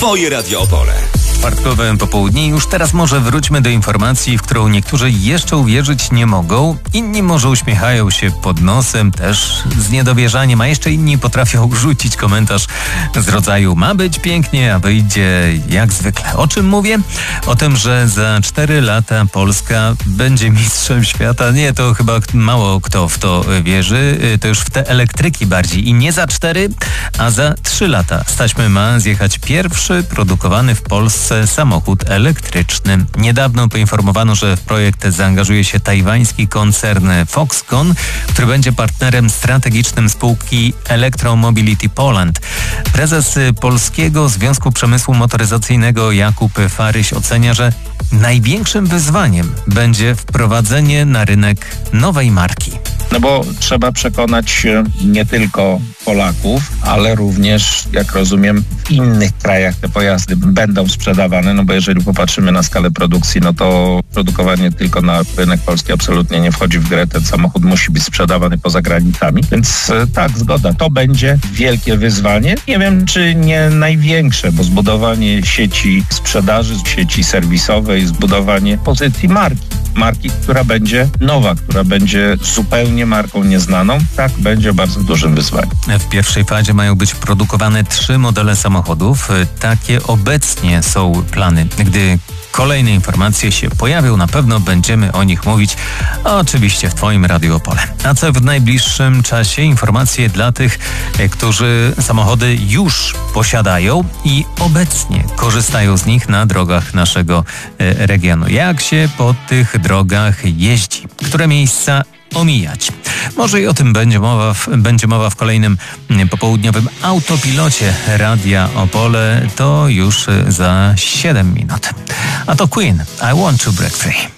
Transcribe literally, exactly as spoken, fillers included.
Twoje Radio Opole. Czwartkowym popołudnie. Już teraz może wróćmy do informacji, w którą niektórzy jeszcze uwierzyć nie mogą. Inni może uśmiechają się pod nosem, też z niedowierzaniem, a jeszcze inni potrafią rzucić komentarz z rodzaju ma być pięknie, a wyjdzie jak zwykle. O czym mówię? O tym, że za cztery lata Polska będzie mistrzem świata. Nie, to chyba mało kto w to wierzy. To już w te elektryki bardziej. I nie za cztery, a za trzy lata. Z taśmy ma zjechać pierwszy produkowany w Polsce samochód elektryczny. Niedawno poinformowano, że w projekt zaangażuje się tajwański koncern Foxconn, który będzie partnerem strategicznym spółki Electromobility Poland. Prezes Polskiego Związku Przemysłu Motoryzacyjnego Jakub Faryś ocenia, że największym wyzwaniem będzie wprowadzenie na rynek nowej marki. No bo trzeba przekonać nie tylko Polaków, ale również, jak rozumiem, w innych krajach te pojazdy będą sprzedawane, no bo jeżeli popatrzymy na skalę produkcji, no to produkowanie tylko na rynek polski absolutnie nie wchodzi w grę. Ten samochód musi być sprzedawany poza granicami, więc tak, zgoda. To będzie wielkie wyzwanie. Nie wiem, czy nie największe, bo zbudowanie sieci sprzedaży, sieci serwisowej, zbudowanie pozycji marki. Marki, która będzie nowa, która będzie zupełnie marką nieznaną, tak będzie bardzo dużym wyzwaniem. W pierwszej fazie mają być produkowane trzy modele samochodów. Takie obecnie są plany. Gdy kolejne informacje się pojawią, na pewno będziemy o nich mówić, oczywiście w Twoim Radiu Opole. A co w najbliższym czasie? Informacje dla tych, którzy samochody już posiadają i obecnie korzystają z nich na drogach naszego regionu. Jak się po tych drogach jeździ? Które miejsca omijać? Może i o tym będzie mowa w, będzie mowa w kolejnym popołudniowym autopilocie Radia Opole. To już za siedem minut. A to Queen, I Want to Break Free.